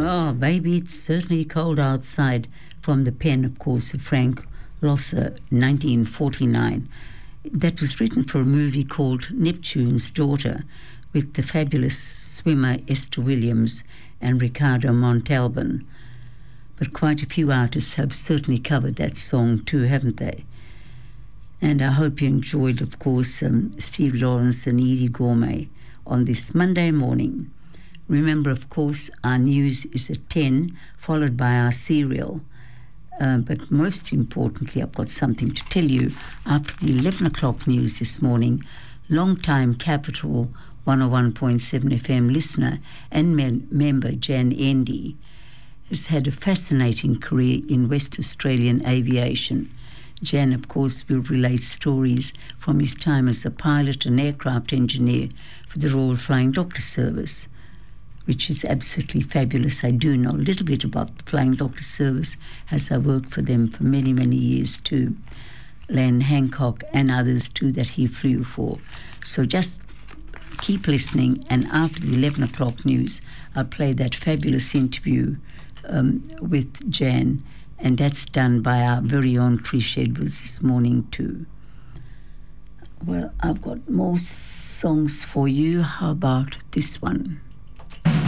Oh, baby, it's certainly cold outside, from the pen, of course, of Frank Loesser, 1949. That was written for a movie called Neptune's Daughter, with the fabulous swimmer Esther Williams and Ricardo Montalban. But quite a few artists have certainly covered that song too, haven't they? And I hope you enjoyed, of course, Steve Lawrence and Edie Gourmet on this Monday morning. Remember, of course, our news is at 10, followed by our serial. But most importantly, I've got something to tell you. After the 11 o'clock news this morning, long-time Capital 101.7 FM listener and member Jan Endy has had a fascinating career in West Australian aviation. Jan, of course, will relate stories from his time as a pilot and aircraft engineer for the Royal Flying Doctor Service, which is absolutely fabulous. I do know a little bit about the Flying Doctor Service, as I worked for them for many, many years too. Len Hancock and others too that he flew for. So just keep listening, and after the 11 o'clock news, I'll play that fabulous interview with Jan, and that's done by our very own Trish Edwards this morning too. Well, I've got more songs for you. How about this one?